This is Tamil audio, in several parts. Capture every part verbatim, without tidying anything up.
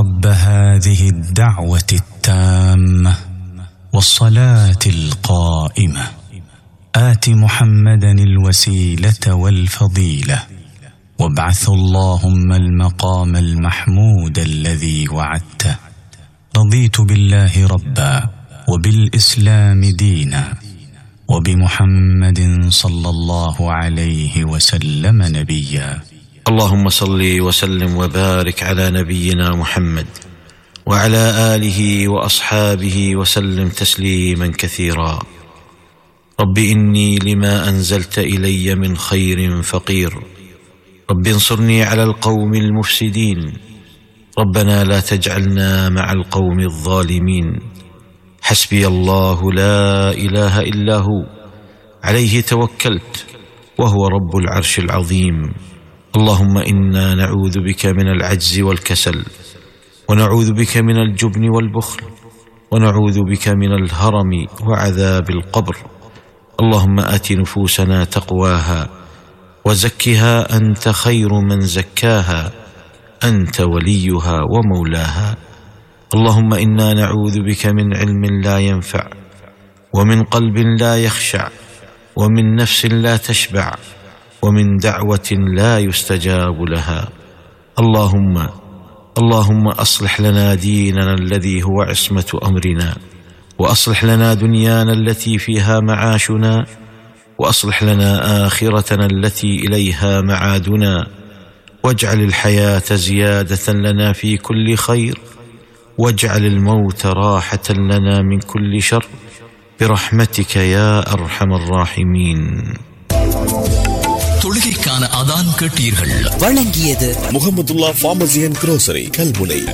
رب هذه الدعوة التامة والصلاة القائمة آت محمدا الوسيلة والفضيلة وابعث اللهم المقام المحمود الذي وعدته. رضيت بالله ربا وبالإسلام دينا وبمحمد صلى الله عليه وسلم نبيا. اللهم صل وسلم وبارك على نبينا محمد وعلى آله وأصحابه وسلم تسليما كثيرا. رب إني لما أنزلت إلي من خير فقير، رب انصرني على القوم المفسدين، ربنا لا تجعلنا مع القوم الظالمين. حسبي الله لا إله إلا هو عليه توكلت وهو رب العرش العظيم. اللهم إنا نعوذ بك من العجز والكسل، ونعوذ بك من الجبن والبخل، ونعوذ بك من الهرم وعذاب القبر. اللهم آت نفوسنا تقواها وزكها أنت خير من زكاها، أنت وليها ومولاها. اللهم إنا نعوذ بك من علم لا ينفع، ومن قلب لا يخشع، ومن نفس لا تشبع، ومن دعوة لا يستجاب لها. اللهم اللهم أصلح لنا ديننا الذي هو عصمة أمرنا، وأصلح لنا دنيانا التي فيها معاشنا، وأصلح لنا آخرتنا التي إليها معادنا، واجعل الحياة زيادة لنا في كل خير، واجعل الموت راحة لنا من كل شر، برحمتك يا أرحم الراحمين. தொழுகைக்கான அதான் கேட்டீர்கள். வழங்கியது Mahmudullah pharmacy and grocery Kalmunai.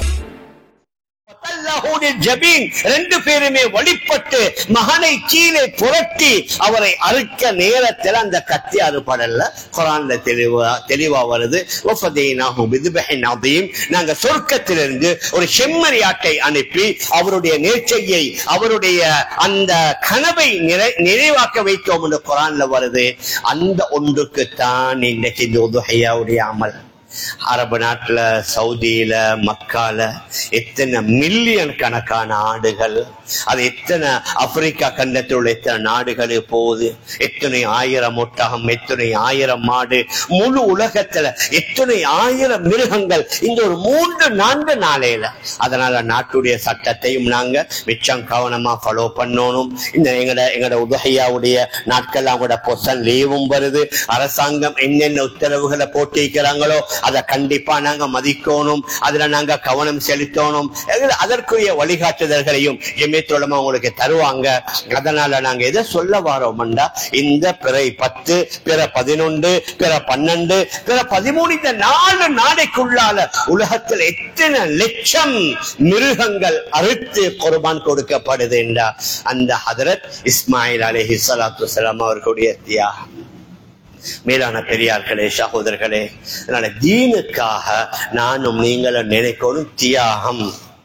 ரெண்டு பேருமே வழிபட்டு மகனை கீழே புரட்டி அவரை அறுக்க நேரத்தில் அந்த கத்தி அறுபடல. குர்ஆன்ல தெளிவா தெளிவா வருது. நாங்க சொர்க்கத்திலிருந்து ஒரு செம்மறியாட்டை அனுப்பி அவருடைய நேர்ச்சையை அவருடைய அந்த கனவை நிறைவாக்க வைத்தோம் என்று குர்ஆன்ல வருது. அந்த ஒன்றுக்குத்தான் இன்றைக்கு இந்த உதுஹையாவுடைய அமல். அரபு நாட்டுல, சவுதியில, மக்கால எத்தனை மில்லியன் கணக்கான ஆடுகள், அது எத்தனை ஆப்பிரிக்கா கண்டத்தில் உள்ள எத்தனை நாடுகள் போகுது, எத்தனை ஆயிரம் ஒட்டகம், எத்தனை ஆயிரம் மாடு, முழு உலகத்துல எத்தனை ஆயிரம் மிருகங்கள் இந்த ஒரு மூன்று நான்கு நாளையில. அதனால நாட்டுடைய சட்டத்தையும் நாங்க மிச்சம் கவனமா ஃபாலோ பண்ணணும். இந்த எங்கட எங்கட உதுஹையாவுடைய நாட்கள் அவங்களோட பொசன் லீவும் வருது. அரசாங்கம் என்னென்ன உத்தரவுகளை போட்டிருக்கிறாங்களோ அதை கண்டிப்பா நாங்க மதிக்கணும், அதுல நாங்க கவனம் செலுத்தணும். அதற்குரிய வழிகாட்டுதல்களையும் ஜமியத்துல் உங்களுக்கு தருவாங்க. அதனால நாங்க எதை சொல்ல வரோம்டா, இந்த பிறை பத்து, பிற பதினொன்று, பிற பன்னெண்டு, பிற பதிமூணு, இந்த நாலு நாளைக்குள்ளால உலகத்தில் எத்தனை லட்சம் மிருகங்கள் அறுத்து குர்பான் கொடுக்கப்படுது என்றா அந்த ஹதரத் இஸ்மாயில் அலைஹிஸ்ஸலாத்து வஸ்ஸலாம் அவர்களுடைய தியாகம். மேலான பெரியார்களே, சகோதரர்களே, அதனால தீனுக்காக நானும் நீங்களும் நினைக்கணும் தியாகம்.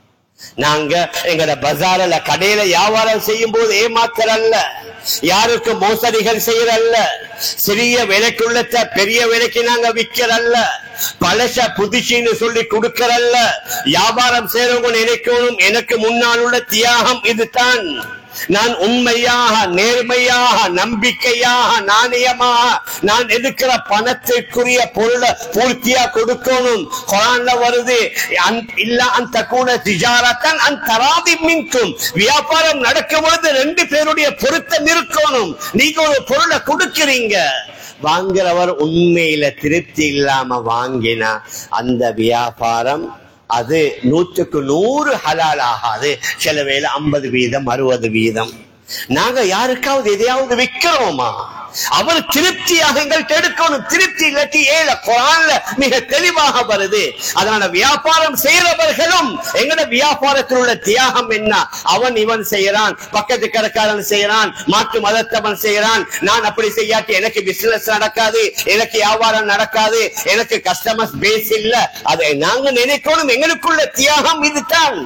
நாங்க எங்கட பஜார்ல கடையில வியாபாரம் செய்யும் போது ஏமாத்தல், யாருக்கு மோசடிகள் செய்யறல்ல, சிறிய விலைக்குள்ளத்த பெரிய விலைக்கு நாங்க விக்கிறல்ல, பழச புதுசின்னு சொல்லி கொடுக்கறல்ல. வியாபாரம் செய்யறவங்க நினைக்கணும் எனக்கு முன்னால் உள்ள தியாகம் இதுதான். நான் உண்மையாக, நேர்மையாக, நம்பிக்கையாக, நாணயமாக நான் எடுக்கிற பணத்திற்குரிய பொருளை பூர்த்தியா கொடுக்கணும். குர்ஆன்ல வருது, இல்ல அந்த கூட திஜாரத்தன் அந்த தராதி மின்கும், வியாபாரம் நடக்கும் பொழுது ரெண்டு பேருடைய பொருத்தம் இருக்கணும். நீங்க ஒரு பொருளை கொடுக்கிறீங்க, வாங்குறவர் உண்மையில திருப்தி இல்லாம வாங்கினா அந்த வியாபாரம் அது நூற்றுக்கு நூறு ஹலால் ஆகாது. சில வேளை ஐம்பது வீதம் அறுபது வீதம். நாங்க யாருக்காவது எதையாவது விற்கிறோமா, அவர் திருப்தியாக எங்கள்கிட்ட எடுக்கணும். திருப்தி இல்லாட்டி ஏழ குர்ஆன்ல மிக தெளிவாக வருது. அதனால வியாபாரம் செய்யறவர்களும் எங்கட வியாபாரத்தில் உள்ள தியாகம் என்ன, அவன் இவன் செய்யறான், பக்கத்து கடைக்காரன் செய்யறான், மாற்று மதத்தவன் செய்யறான், நான் அப்படி செய்யாட்டி எனக்கு பிசினஸ் நடக்காது, எனக்கு வியாபாரம் நடக்காது, எனக்கு கஸ்டமர்ஸ் பேஸ் இல்ல. அதை நாங்க நினைக்கணும் எங்களுக்குள்ள தியாகம் இதுதான்.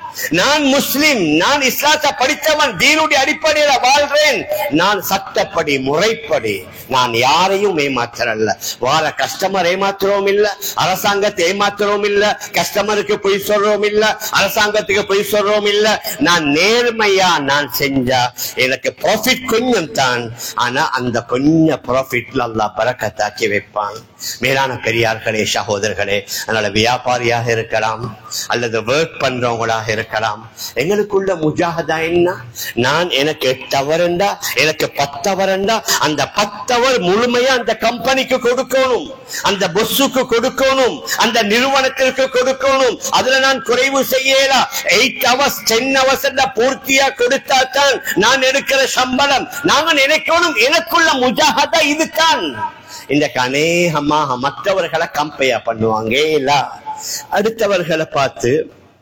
நான் முஸ்லிம், நான் இஸ்லாத்தை படித்தவன், தீனுடைய அடிப்படையில வாழ்றேன், நான் சட்டப்படி முறைப்படி நான் யாரையும் ஏமாத்துறல்ல. வார கஸ்டமர் ஏமாத்துறோம் இல்ல, அரசாங்கத்தை ஏமாத்துறோம் இல்ல, கஸ்டமருக்கு பொய் சொல்றோம் இல்ல, அரசாங்கத்துக்கு பொய் சொல்றோம் இல்ல. நான் நேர்மையா நான் செஞ்சா எனக்கு ப்ராஃபிட் கொஞ்சம் தான், ஆனா அந்த கொஞ்சம் ப்ராஃபிட்ல அல்லாஹ் பரக்கத்தாக்கி வைப்பான். மேலான பெரியார்களே, சகோதரர்களே, அதனால வியாபாரியாக இருக்கலாம் அல்லது ஒர்க் பண்றவங்களாக இருக்கலாம், எங்களுக்குள்ள முஜாஹதா என்ன? நான் எனக்கு எட்டு அவர்ண்டா எனக்கு பத்து அவர்ண்டா அந்த பத்து அவர் முழுமையா அந்த கம்பெனிக்கு கொடுக்கணும், அந்த பொஸ்ஸுக்கு கொடுக்கணும், அந்த நிறுவனத்திற்கு கொடுக்கணும். அதுல நான் குறைவு செய்யலாம். எயிட் ஹவர்ஸ் டென் ஹவர்ஸ் பூர்த்தியா கொடுத்தா தான் நான் எடுக்கிற சம்பளம். நாங்க நினைக்கணும் எனக்குள்ள முஜாஹதா இதுதான். இந்த அநேகமாக மற்றவர்களை கம்பேர் பண்ணுவாங்க இல்ல, அடுத்தவர்களை பார்த்து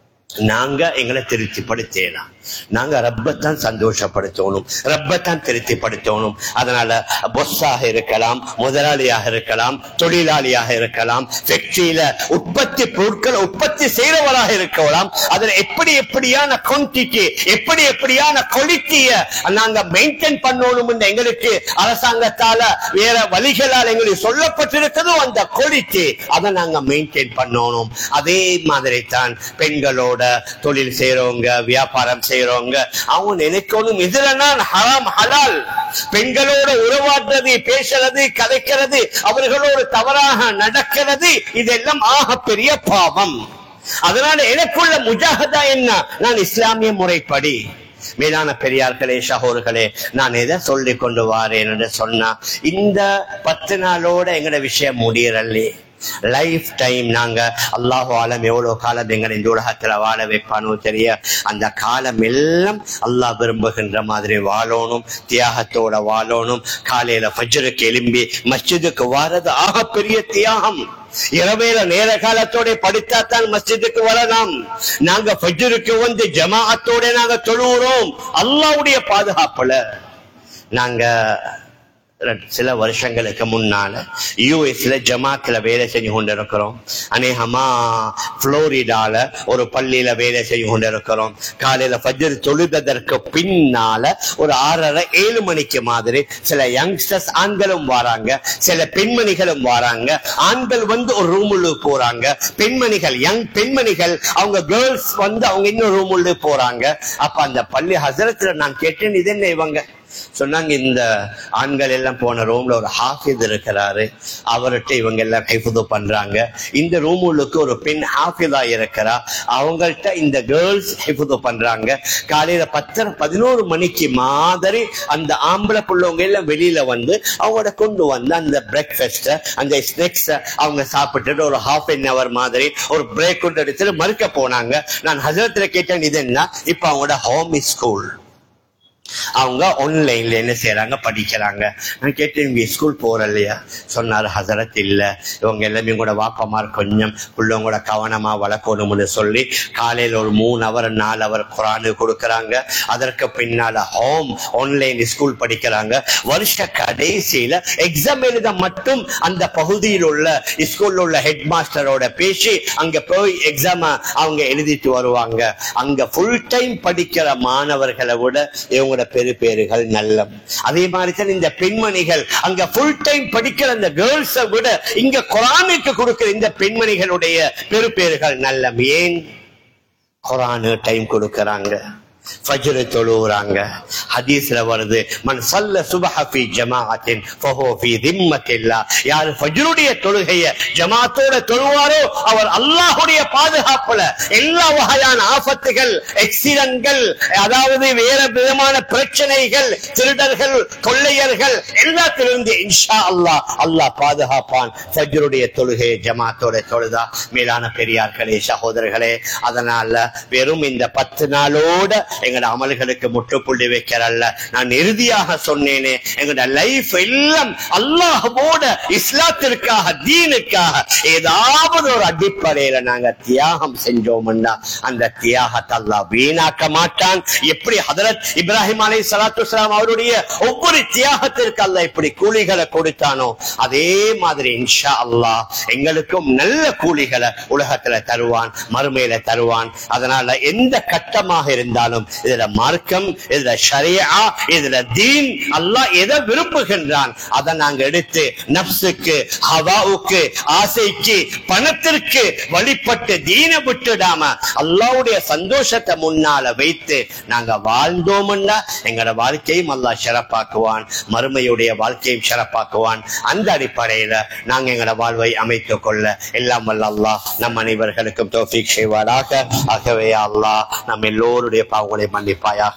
நாங்க எங்களை திருப்திப்படுத்தலாம். நாங்க ரப்பத்தான் சந்தோஷப்படுத்தணும், ரப்பத்தான் திருப்திப்படுத்தணும். அதனால பொஸ்ஸாக இருக்கலாம், முதலாளியாக இருக்கலாம், தொழிலாளியாக இருக்கலாம், ஃபேக்டரியில உற்பத்தி பொருட்கள் உற்பத்தி செய்யறவராக இருக்கலாம். அதுல எப்படி எப்படியான குவான்டிட்டி, எப்படி எப்படியான குவாலிட்டியை நாங்க மெயின்டைன் பண்ணணும் என்று எங்களுக்கு அரசாங்கத்தால வேற வழிகளால் எங்களுக்கு சொல்லப்பட்டிருக்கிறதோ அந்த குவாலிட்டி அதை நாங்க மெயின்டைன் பண்ணணும். அதே மாதிரி தான் பெண்களோட தொழில் செய்யறவங்க, வியாபாரம் செய்யறவங்க, அவங்க நினைக்கணும் இதுல நான் ஹராம் ஹலால். பெண்களோட உறவாடுறது, பேசுறது, கதைக்கிறது, அவர்களோடு தவறாக நடக்கிறது, இதெல்லாம் ஆக பெரிய பாவம். அதனால எனக்குள்ள முஜாஹதா என்ன? நான் இஸ்லாமிய முறைப்படி. மேலான பெரியார்களே, சகோதரர்களே, நான் எதை சொல்லி கொண்டு வாரேன் என்று சொன்னா, இந்த பத்து நாளோட எங்கட விஷயம் முடியறல்லே. லைஃப் டைம் நாங்க அல்லாஹு ஆலம் எவ்வளவு காலம் எங்களை இந்த உலகத்துல வாழ வைப்பானோ தெரிய, அந்த காலம் எல்லாம் அல்லாஹ் விரும்புகின்ற மாதிரி வாழணும், தியாகத்தோட வாழணும். காலையில ஃபஜ்ருக்கு எழும்பி மஸ்ஜிதுக்கு வாரது ஆக பெரிய தியாகம். இரவேல நேர காலத்தோட படித்தாத்தான் மஸ்ஜிதுக்கு வரலாம். நாங்க ஃபஜ்ருக்கு வந்து ஜமாஅத்தோட நாங்க தொழுகிறோம் அல்லாஹ்வுடைய பாதுகாப்புல. நாங்க சில வருஷங்களுக்கு முன்னால யூஎஸ்ல ஜமாத்துல வேலை செஞ்சு கொண்டிருக்கிறோம். அநேகமா புளோரிடால ஒரு பள்ளியில வேலை செஞ்சு கொண்டிருக்கிறோம். காலையில ஃபஜ்ர் தொழுதற்கு பின்னால ஒரு ஆறரை ஏழு மணிக்கு மாதிரி சில யங்ஸ்டர்ஸ் ஆண்களும் வராங்க, சில பெண்மணிகளும் வராங்க. ஆண்கள் வந்து ஒரு ரூமுள்ள போறாங்க, பெண்மணிகள் யங் பெண்மணிகள் அவங்க கேர்ள்ஸ் வந்து அவங்க இன்னும் ரூமுள்ள போறாங்க. அப்ப அந்த பள்ளி ஹசரத்துல நான் கேட்டேன், இது என்ன இவங்க சொன்னாங்க, இந்த ஆண்கள் எல்லாம் போன ரூம்ல ஒரு ஹாஃபிஸ் இருக்கிறாரு, அவர்கிட்ட இவங்க எல்லாம் ஹிஃப்து பண்றாங்க. இந்த ரூமுக்கு ஒரு பெண் ஹாஃபிதா இருக்கிறா, அவங்கள்ட்ட இந்த கேர்ள்ஸ் ஹிஃப்து பண்றாங்க. காலையில பத்தரை பதினோரு மணிக்கு மாதிரி அந்த ஆம்பளை பிள்ளைங்க எல்லாம் வெளியில வந்து அவங்களோட கொண்டு வந்து அந்த பிரேக்ஃபாஸ்ட் அந்த ஸ்நாக்ஸ் அவங்க சாப்பிட்டுட்டு ஒரு ஹாஃப் அன் அவர் மாதிரி ஒரு பிரேக் கொண்டு எடுத்துட்டு மறுக்க போனாங்க. நான் ஹசரத்துல கேட்டேன், இது என்ன? இப்ப அவங்களோட ஹோம் ஸ்கூல், அவங்க ஆன்லைன்ல என்ன செய்யறாங்க, படிக்கிறாங்க. நான் கேட்டேன், இவங்க ஸ்கூல் போற இல்லையா? சொன்னாரு, ஹசரத் இல்ல, இவங்க எல்லாமே கூட வாப்பமார் கொஞ்சம் பிள்ளைங்களோட கவனமா வளர்க்கணும்னு சொல்லி காலையில ஒரு மூணு அவர் நாலு அவர் குரானு கொடுக்கறாங்க. அதற்கு பின்னால ஹோம் ஆன்லைன் ஸ்கூல் படிக்கிறாங்க. வருஷ கடைசியில எக்ஸாம் எழுத மட்டும் அந்த பகுதியில் உள்ள ஸ்கூல்ல உள்ள ஹெட் மாஸ்டரோட பேசி அங்க போய் எக்ஸாம் அவங்க எழுதிட்டு வருவாங்க. அங்க ஃபுல் டைம் படிக்கிற மாணவர்களை விட இவங்க பெரு பேருகள் நல்ல. அதே மாதிரி தான் இந்த பெண்மணிகள் அங்க ஃபுல் டைம் படிக்கிற அந்த கேர்ள்ஸை விட இங்க குர்ஆனுக்கு கொடுக்கிற இந்த பெண்மணிகளுடைய பெரு பேருகள் நல்ல. ஏன்? குர்ஆனு டைம் கொடுக்கறாங்க, ஃபஜ்ர் தொழுறாங்க. ஹதீஸ்ல வருது, மன் ஸல்ல சுபஹ ஃபீ ஜமாஅத்தின் ஃபஹுவ ஃபீ திம்மத்தில்லாஹ். யார் ஃபஜ்ருடைய தொழுகையை ஜமாஅத்தோட தொழுவாரோ அவர் அல்லாஹ்வுடைய பாதுகாப்புல. எல்லா வகையான ஆபத்துகள், ஆக்சிடென்ட்கள், அதாவது வேற விதமான பிரச்சனைகள், திருடர்கள், கொள்ளையர்கள் எல்லாத்திலிருந்து இன்ஷா அல்லாஹ் அல்லாஹ் பாதுகாப்பான். ஃபஜ்ருடைய தொழுகையை ஜமாஅத்தோட தொழுதா. மேலான பெரியார்களே, சகோதரர்களே, அதனால வெறும் இந்த பத்து நாளோட எங்களோட அமல்களுக்கு முற்றுப்புள்ளி வைக்கிறல்ல. நான் இறுதியாக சொன்னேனே, எங்களோட லைஃப் எல்லாம் அல்லாஹ்வோட இஸ்லாத்திற்காக தீனுக்காக ஏதாவது ஒரு அடிப்படையில நாங்க தியாகம் செஞ்சோம்னா அந்த தியாகத்தை அல்லாஹ் வீணாக்க மாட்டான். எப்படி ஹதரத் இப்ராஹிம் அலைஹிஸ்ஸலாத்து வஸ்ஸலாம் அவருடைய ஒவ்வொரு தியாகத்திற்கு அல்லாஹ் இப்படி கூலிகளை கொடுத்தானோ அதே மாதிரி இன்ஷா அல்லாஹ் எங்களுக்கும் நல்ல கூலிகளை உலகத்துல தருவான், மறுமையில தருவான். அதனால எந்த கட்டமாக இருந்தாலும் இதுல மார்க்கம், இதுல ஷரியா, இதுல தீன், அல்லாஹ் எதை விரும்புகின்றான் அதை நாங்க எடுத்து நப்சுக்கு, ஹவாவுக்கு, ஆசைக்கு, பணத்திற்கு வழிபட்டு தீனை விட்டுடாம அல்லாஹ்வுடைய சந்தோஷத்தை முன்னால வைத்து நாங்க வாழ்ந்தோம்னா எங்களோட வாழ்க்கையும் அல்லாஹ் சிறப்பாக்குவான், மறுமையுடைய வாழ்க்கையும் சிறப்பாக்குவான். அந்த அடிப்படையில நாங்க எங்களோட வாழ்வை அமைத்துக் கொள்ள எல்லாம் வல்ல அல்லாஹ் நம் அனைவர்களுக்கும் தௌஃபீக் செய்வாராக. ஆகவே அல்லாஹ் நம் எல்லோருடைய பாவங்களை மன்னிப்பாயாக.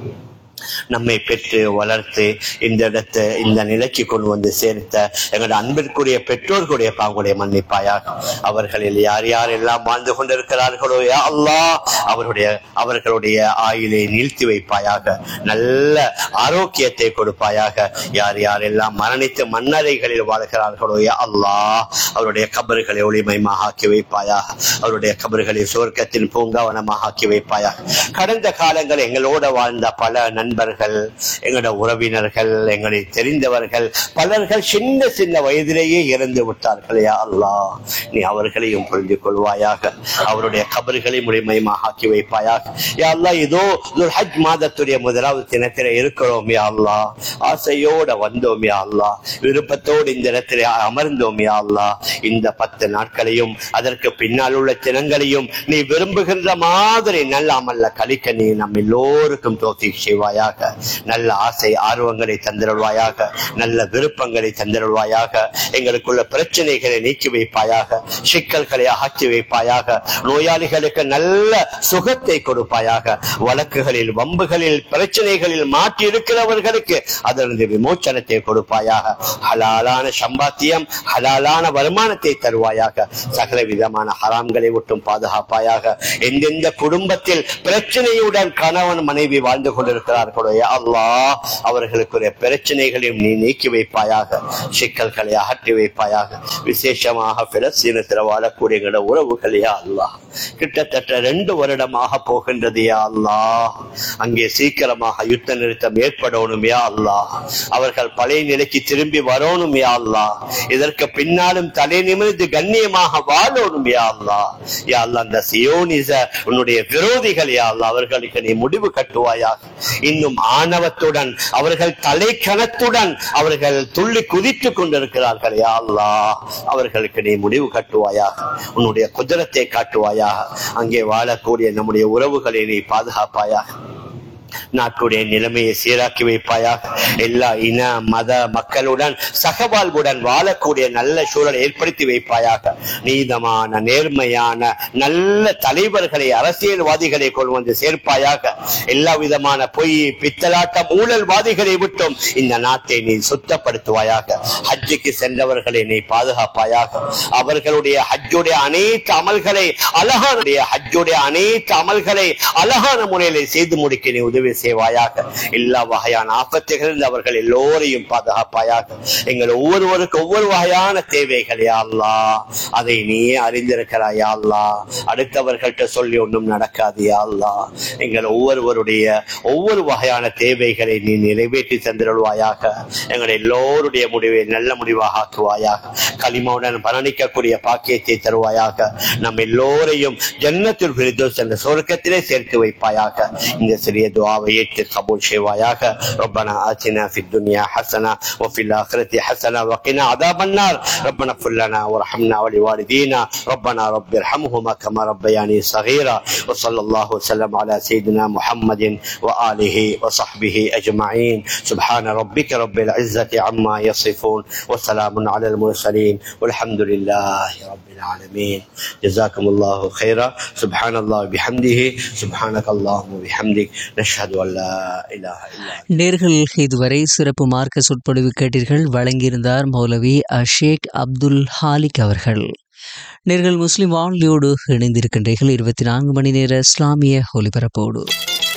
நம்மை பெற்று வளர்த்து இந்த இடத்தை இந்த நிலைக்கு கொண்டு வந்து சேர்த்த எங்களுடைய அன்பிற்குரிய பெற்றோர்களுடைய பாவங்களை மன்னிப்பாயாக. அவர்களில் யார் யார் எல்லாம் வாழ்ந்து கொண்டிருக்கிறார்களோ யா அல்லாஹ் அவருடைய அவர்களுடைய ஆயுளை நீழ்த்தி வைப்பாயாக, நல்ல ஆரோக்கியத்தை கொடுப்பாயாக. யார் யார் எல்லாம் மரணித்து மண்ணறைகளில் வாழ்கிறார்களோ யா அல்லாஹ் அவருடைய கபர்களை ஒளிமயமாக ஆக்கி வைப்பாயாக, அவருடைய கபர்களை சுவர்க்கத்தின் பூங்காவனமாக ஆக்கி வைப்பாயாக. கடந்த காலங்கள் எங்களோட வாழ்ந்த பல நண்பர்கள், எங்களோட உறவினர்கள், எங்களை தெரிந்தவர்கள் பலர்கள் சின்ன சின்ன வயதிலேயே இறந்து விட்டார்கள். யா அல்லாஹ் நீ அவர்களையும் புரிந்து கொள்வாயாக, அவருடைய கபர்களை முழுமையாக ஆக்கி வைப்பாயாக. யா அல்லாஹ் இதோ ஹஜ் மாதத்துடைய முதலாவது தினத்திலே இருக்கிறோம். யா அல்லாஹ் ஆசையோட வந்தோம். யா அல்லாஹ் விருப்பத்தோடு இந்த இடத்திலே அமர்ந்தோம். யா அல்லாஹ் இந்த பத்து நாட்களையும் அதற்கு பின்னால் உள்ள தினங்களையும் நீ விரும்புகின்ற மாதிரி நல்ல அமல்ல கழிக்க நீ நம் எல்லோருக்கும் தௌஃபீக் செய்வாயாக. நல்ல ஆசை ஆர்வங்களை தந்திருவாயாக, நல்ல விருப்பங்களை தந்திருவாயாக. எங்களுக்குள்ள பிரச்சனைகளை நீக்கி வைப்பாயாக, சிக்கல்களை அகற்றி வைப்பாயாக. நோயாளிகளுக்கு நல்ல சுகத்தை கொடுப்பாயாக. வழக்குகளில், வம்புகளில், பிரச்சனைகளில் மாற்றி இருக்கிறவர்களுக்கு அதற்கு விமோச்சனத்தை கொடுப்பாயாக. ஹலாலான சம்பாத்தியம், ஹலாலான வருமானத்தை தருவாயாக. சகல விதமான ஹராம்களை விட்டும் பாதுகாப்பாயாக. எந்தெந்த குடும்பத்தில் பிரச்சனையுடன் கணவன் மனைவி வாழ்ந்து கொண்டிருக்கிறார்களோ அல்லாஹ் அவர்களுக்குரிய பிரச்சனைகளையும் நீ நீக்கி வைப்பாயாக, சிக்கல்களை அகற்றி வைப்பாயாக. விசேஷமாக பிலஸ்தீனத்தில் வாழக்கூடிய உறவுகளே அல்லாஹ் கிட்டத்தட்ட ரெண்டு வருடமாக போகின்றது. யா அல்லாஹ் அங்கே சீக்கிரமாக யுத்த நிறுத்தம் ஏற்படணும். யா அல்லாஹ் அவர்கள் பழைய நிலைக்கு திரும்பி வரணும். யா அல்லாஹ் இதற்கு பின்னாலும் தலை நிமிர்ந்து கண்ணியமாக வாழணும். யா அல்லாஹ் யா அல்லாஹ் அந்த சியோனிச உன்னுடைய விரோதிகள் யா அல்லாஹ் அவர்களுக்கு நீ முடிவு கட்டுவாயாக. இன்னும் ஆணவத்துடன் அவர்கள் தலைக்கணத்துடன் அவர்கள் துள்ளி குதித்துக் கொண்டிருக்கிறார்கள். யா அல்லாஹ் அவர்களுக்கு நீ முடிவு கட்டுவாயாக, உன்னுடைய குதிரத்தை காட்டுவாயாக. அங்கே வாழக்கூடிய நம்முடைய உறவுகளை நீ பாதுகாப்பாயாக. நாட்டுடைய நிலைமையை சீராக்கி வைப்பாயாக. எல்லா இன மத மக்களுடன் சகவாழ்வுடன் வாழக்கூடிய நல்ல சூழலை ஏற்படுத்தி வைப்பாயாக. நீதமான நேர்மையான நல்ல தலைவர்களை, அரசியல்வாதிகளை கொண்டு வந்து சேர்ப்பாயாக. எல்லா விதமான பொய், பித்தலாட்டம், ஊழல்வாதிகளை விட்டும் இந்த நாட்டை நீ சுத்தப்படுத்துவாயாக. ஹஜ்ஜுக்கு சென்றவர்களை நீ பாதுகாப்பாயாக. அவர்களுடைய ஹஜ்ஜுடைய அனைத்து அமல்களை அழகான ஹஜ்ஜுடைய அனைத்து அமல்களை அழகான முறையில செய்து முடிக்க நீ உதவி செய்வாயாக. எல்லா வகையான ஆபத்துகளில் அவர்கள் எல்லோரையும் பாதுகாப்பாயாக. எங்கள் ஒவ்வொருவருக்கு ஒவ்வொரு வகையான தேவைகள் யா அல்லாஹ் அதை நீயே அறிந்திருக்கிறாய். யா அல்லாஹ் அடுத்தவர்கள்ட்ட சொல்லி ஒன்றும் நடக்காது. யா அல்லாஹ் எங்கள் ஒவ்வொருவருடைய ஒவ்வொரு வகையான தேவைகளை நீ நிறைவேற்றி தந்திருவாயாக. எங்கள் எல்லோருடைய முடிவை நல்ல முடிவாக ஆக்குவாயாக. களிமாவுடன் பலனிக்கக்கூடிய பாக்கியத்தை தருவாயாக. நம் எல்லோரையும் ஜன்னத்துல் ஃபிர்தௌஸ் என்ற சொர்க்கத்திலே சேர்த்து வைப்பாயாக. இந்த சிறிய துஆவை ஏற்று கபூல் செய்வாயாக. ரப்பனா ஆத்தினா ஃபித் துன்யா ஹஸனா வ ஃபில் ஆখিরাতি ஹஸனா வ கினா அஸாபன்னார். ரப்பனா இக்ஃபிர் லனா வர்ஹம்னா வ லிவாலிதீனா. ரப்பனா ரப்பிர்ஹம்ஹுமா கமா ரப்பயானி ஸகீரா. வ ஸல்லல்லாஹு வஸல்லம் அலா சய்யிதினா முஹம்மதின் வ ஆலிஹி வ ஸஹ்பிஹி அஜ்மஈன். சுப்ஹான ரப்பிக ரப்பில் இஸ்ஸத்தி அம்மா யஸிஃபூன் வ ஸலாமுன் அலல் முர்ஸலீன் வல்ஹம்துலில்லாஹி ரப்பில் ஆலமீன். ஜஸாக்குமுல்லாஹு கைரா. சுப்ஹானல்லாஹி பிஹம்திஹி சுப்ஹானக்கல்லாஹு வ பிஹம்திக் நஷ்ஹது அல்லா இலாஹ இல்லா. நேர்கள் இதுவரை சிறப்பு மார்க்க சொற்பொழிவு கேட்டீர்கள். வழங்கியிருந்தார் மௌலவி ஷேக் அப்துல் ஹாலிக் அவர்கள். நேர்கள் முஸ்லிம் வானொலியோடு இணைந்திருக்கின்றீர்கள். இருபத்தி நான்கு மணி நேர இஸ்லாமிய ஒலிபரப்போடு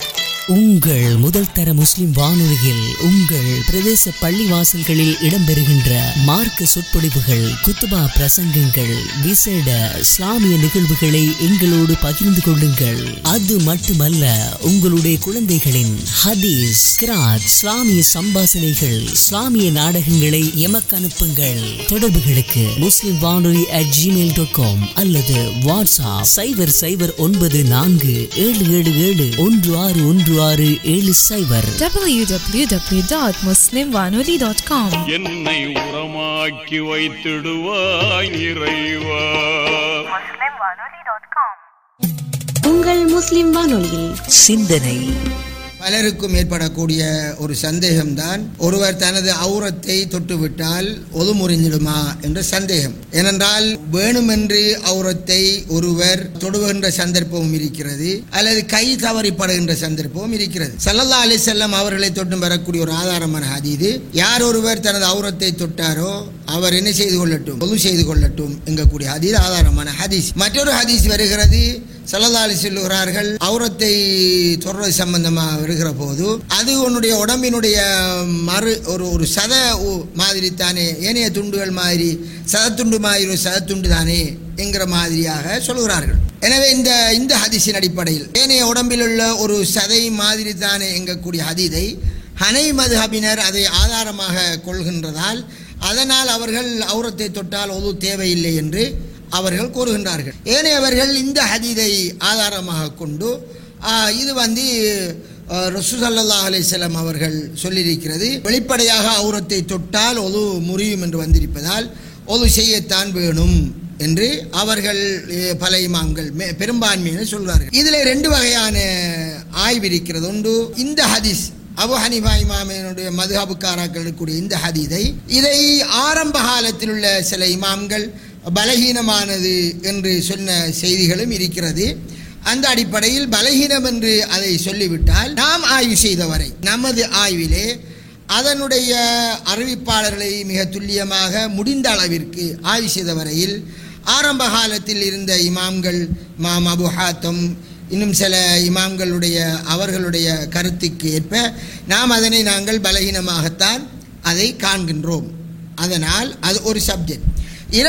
உங்கள் முதல் தர முஸ்லிம் வானொலியில் உங்கள் பிரதேச பள்ளிவாசல்களில் இடம்பெறுகின்ற மார்க்க சொற்பொழிவுகள், குத்துபா பிரசங்கங்கள், விசேட இஸ்லாமிய நிகழ்வுகளை எங்களோடு பகிர்ந்து கொள்ளுங்கள். அது மட்டுமல்ல, உங்களுடைய குழந்தைகளின் ஹதீஸ், கிராத், இஸ்லாமிய சம்பாசனைகள், இஸ்லாமிய நாடகங்களை எமக்கு அனுப்புங்கள். தொடர்புகளுக்கு முஸ்லிம் வானொலி அட் ஜிமெயில் டாட் காம் அல்லது வாட்ஸ்அப் சைபர் சைபர் ஒன்பது நான்கு ஏழு ஏழு ஏழு ஒன்று ஆறு ஒன்று ஆறு ஏழு சைபர் டபிள்யூ டபிள்யூ டபிள்யூ டாட் முஸ்லிம் வானொலி டாட் காம். என்னை உரமாக்கி வைத்திடுவாய் இறைவா. முஸ்லிம் வானொலி டாட் காம். உங்கள் முஸ்லிம் வானொலியில் சிந்தனை. பலருக்கும் ஏற்படக்கூடிய ஒரு சந்தேகம்தான், ஒருவர் தனது அவுரத்தை தொட்டுவிட்டால் ஒது முறிஞ்சிடுமா என்ற சந்தேகம். ஏனென்றால் வேணுமென்று அவுரத்தை ஒருவர் தொடுகின்ற சந்தர்ப்பமும் இருக்கிறது, அல்லது கை தவறிப்படுகின்ற சந்தர்ப்பமும் இருக்கிறது. ஸல்லல்லாஹு அலைஹி வஸல்லம் அவர்களை தொட்டும் வரக்கூடிய ஒரு ஆதாரமான ஹதீஸ், யார் ஒருவர் தனது அவுரத்தை தொட்டாரோ அவர் என்ன செய்து கொள்ளட்டும், ஒது செய்து கொள்ளட்டும் என்கக்கூடிய ஹதீஸ் ஆதாரமான ஹதீஸ். மற்றொரு ஹதீஸ் வருகிறது, ஸல்லல்லாஹு அலைஹி சொல்லுகிறார்கள், அவுரத்தை தொடர்றது சம்பந்தமாக வருகிற போது அது உன்னுடைய உடம்பினுடைய மறு ஒரு ஒரு சத மாதிரி தானே, ஏனைய துண்டுகள் மாதிரி சதத்துண்டு மாதிரி ஒரு சதத்துண்டு தானே என்கிற மாதிரியாக சொல்கிறார்கள். எனவே இந்த இந்த ஹதீஸின் அடிப்படையில் ஏனைய உடம்பில் உள்ள ஒரு சதை மாதிரி தானே எங்கக்கூடிய ஹதீதை ஹனை மதுஹபினர் அதை ஆதாரமாக கொள்கின்றதால் அதனால் அவர்கள் அவுரத்தை தொட்டால் ஒது தேவையில்லை என்று அவர்கள் கூறுகின்றார்கள். ஏனையவர்கள் இந்த ஹதீதை ஆதாரமாக கொண்டு இது வந்து ரசூல் ஸல்லல்லாஹு அலைஹி வஸல்லம் அவர்கள் சொல்லியிருக்கிறது, வெளிப்படையாக அவுரத்தை தொட்டால் ஒது முறியும் என்று வந்திருப்பதால் ஒது செய்யத்தான் வேணும் என்று அவர்கள் பல இமாம்கள் பெரும்பான்மையினர் சொல்கிறார்கள். இதில் ரெண்டு வகையான ஆய்வு இருக்கிறது. ஒன்று, இந்த ஹதீஸ் அபு ஹனீஃபா இமாமினுடைய மதுஹபுக்காராக்கள் இருக்கக்கூடிய இந்த ஹதீதை இதை ஆரம்ப காலத்தில் உள்ள சில இமாம்கள் பலகீனமானது என்று சொன்ன செய்திகளும் இருக்கிறது. அந்த அடிப்படையில் பலகீனம் என்று அதை சொல்லிவிட்டால், நாம் ஆய்வு செய்தவரை நமது ஆய்விலே அதனுடைய அறிவிப்பாளர்களை மிக துல்லியமாக முடிந்த அளவிற்கு ஆய்வு செய்த வரையில் ஆரம்ப காலத்தில் இருந்த இமாம்கள், இமாம் அபு ஹாத்தம், இன்னும் சில இமாம்களுடைய அவர்களுடைய கருத்துக்கு ஏற்ப நாம் அதனை நாங்கள் பலகீனமாகத்தான் அதை காண்கின்றோம். அதனால் அது ஒரு சப்ஜெக்ட்.